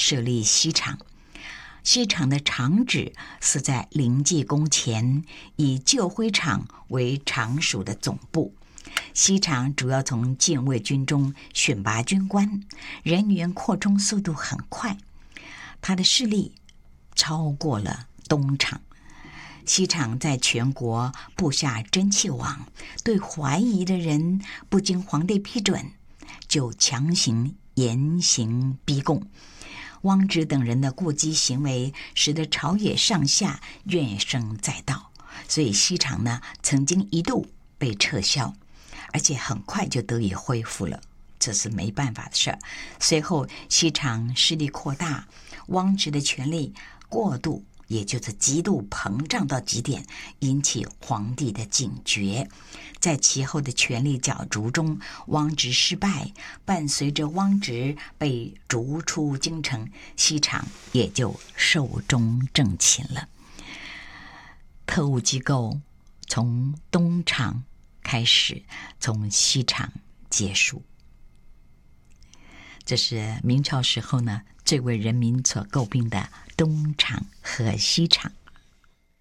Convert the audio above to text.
设立西厂。西厂的厂址是在临济宫前，以旧徽厂为厂属的总部。西厂主要从禁卫军中选拔军官，人员扩充速度很快，它的势力超过了东厂。西厂在全国布下蒸汽网，对怀疑的人不经皇帝批准，就强行严刑逼供。汪直等人的过激行为，使得朝野上下怨声载道，所以西厂呢，曾经一度被撤销，而且很快就得以恢复了，这是没办法的事儿。随后西厂势力扩大，汪直的权力过度，也就是极度膨胀到极点，引起皇帝的警觉。在其后的权力角逐中，汪直失败，伴随着汪直被逐出京城，西厂也就寿终正寝了。特务机构从东厂开始，从西厂结束。这是明朝时候呢，最为人民所诟病的东厂和西厂。